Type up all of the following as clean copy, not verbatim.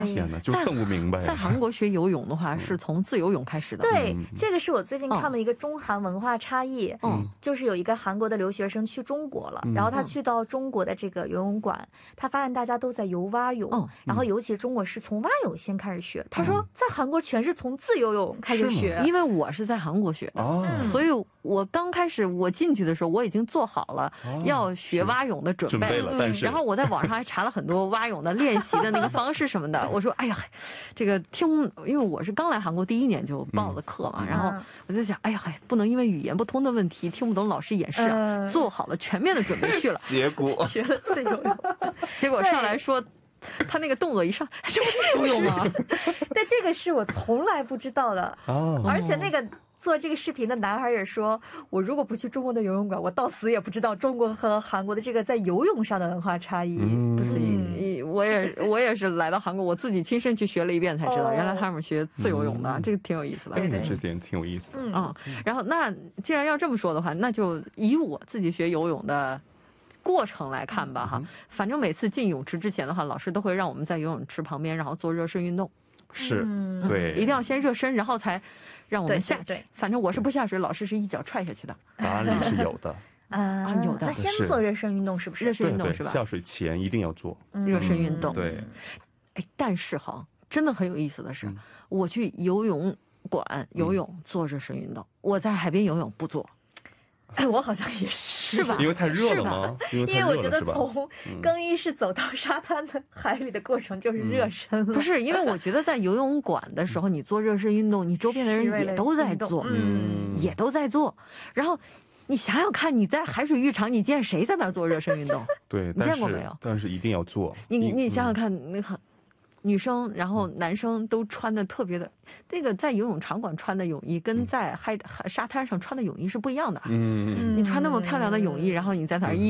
天哪，就更不明白。 在韩国学游泳的话，是从自由泳开始的。 对，这个是我最近看的一个中韩文化差异。就是有一个韩国的留学生去中国了，然后他去到中国的这个游泳馆，他发现大家都在游蛙泳，然后尤其中国是从蛙泳先开始学。他说在韩国全是从自由泳开始学。 因为我是在韩国学的，所以我刚开始我进去的时候，我已经做好了要学蛙泳的准备了。然后我在网上还查了很多蛙泳的练习的那个方式什么的。我说哎呀，这个因为我是刚来韩国第1年就报的课嘛，然后我就想哎呀，不能因为语言不通的问题听不懂老师演示啊，做好了全面的准备去了。 结果学了自由泳， 结果上来说他那个动作一上，这不是游泳吗？ 对，这个是我从来不知道的。而且那个做这个视频的男孩也说，我如果不去中国的游泳馆，我到死也不知道中国和韩国的这个在游泳上的文化差异。 不是，我也是来到韩国，我自己亲身去学了一遍才知道，原来他们学自由泳的，这个挺有意思的。 对，这点挺有意思的。 然后那既然要这么说的话，那就以我自己学游泳的过程来看吧哈。反正每次进泳池之前的话，老师都会让我们在游泳池旁边然后做热身运动。 是，对， 一定要先热身，然后才让我们下去。反正我是不下水，老师是一脚踹下去的。 答案里是有的。 有的。那先做热身运动是不是？ 热身运动是吧？ 下水前一定要做热身运动。 对。 但是哈，真的很有意思的是，我去游泳馆游泳做热身运动，我在海边游泳不做。 我好像也是吧？ 因为太热了吗？ 因为我觉得从更衣室走到沙滩的海里的过程就是热身了。 不是，因为我觉得在游泳馆的时候，你做热身运动，你周边的人也都在做，也都在做。然后你想想看，你在海水浴场，你见谁在那儿做热身运动？ 对， 你见过没有？ 但是一定要做。 你想想看，那个女生然后男生都穿的特别的，那个在游泳场馆穿的泳衣跟在沙滩上穿的泳衣是不一样的。你穿那么漂亮的泳衣，然后你在那儿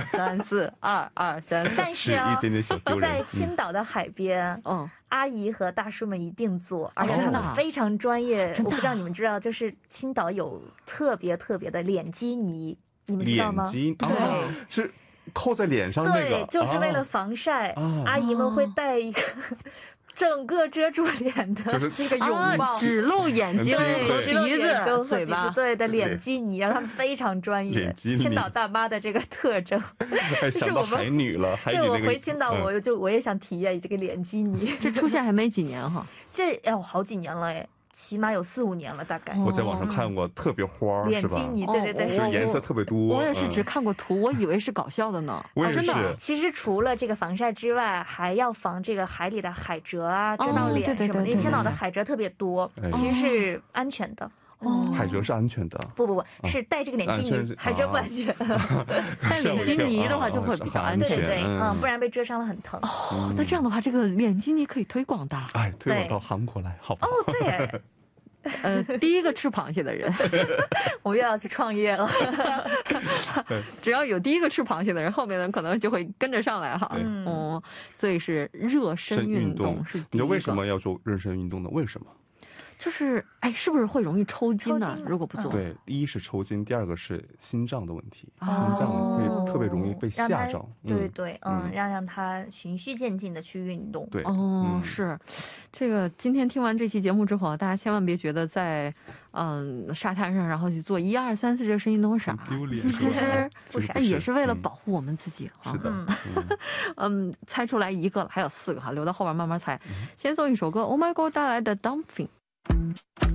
1、2、3、4、2、2、3， 但是在青岛的海边，阿姨和大叔们一定做，而且他们非常专业。我不知道你们知道，就是青岛有特别的脸基尼，你们知道吗？ 对，是扣在脸上那个， 对，就是为了防晒，阿姨们会戴一个整个遮住脸的这个泳帽， 只露眼睛和鼻子、嘴巴， 对的脸基尼，让他们非常专业。青岛大妈的这个特征， 想到海女了。 对，我回青岛，我也想体验这个脸基尼。 这出现还没几年哈， 这好几年了哎。起码有4、5年了，大概。 我在网上看过，特别花，是吧？ 脸基尼，对， 颜色特别多。 我也是只看过图，我以为是搞笑的呢。 我也是。 真的，其实除了这个防晒之外，还要防这个海里的海蜇啊，遮到脸什么的。因为青岛的海蜇特别多，其实是安全的。 海蜇是安全的。 不，是戴这个脸基尼，海蜇不安全。 戴脸基尼的话就会比较安全， 对，不然被蜇伤了很疼。 那这样的话，这个脸基尼可以推广的。 推广到韩国来，好不好？ 对。 第一个吃螃蟹的人， 我又要去创业了。 只要有第一个吃螃蟹的人，后面的可能就会跟着上来哈。所以是热身运动是第一个。 你为什么要做热身运动呢？为什么？ 就是是不是会容易抽筋呢？如果不做， 对，第一是抽筋，第二个是心脏的问题，心脏会特别容易被吓着。 对，让它循序渐进的去运动。 对， 是这个。今天听完这期节目之后，大家千万别觉得在沙滩上然后去做1、2、3、4热身运动傻， 丢脸。 其实也是为了保护我们自己。 是的， 猜出来1个了，还有4个哈，留到后边慢慢猜。先送一首歌 Oh My God 带来的 Dumping。